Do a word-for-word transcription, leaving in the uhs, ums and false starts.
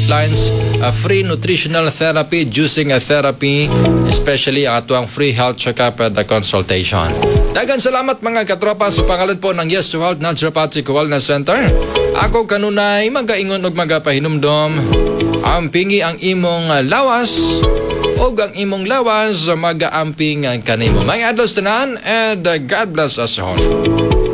hotlines, uh, free nutritional therapy, juicing uh, therapy, especially ang atuang free health check-up at uh, consultation. Dagan salamat mga katropa sa pangalan po ng Yes to Health Naturopathic Wellness Center. Ako kanunay magaingon og magapahinumdom. Ang pingi ang imong uh, lawas o ang imong lawas magaamping kanimo. May adlaw tanan and uh, God bless us all.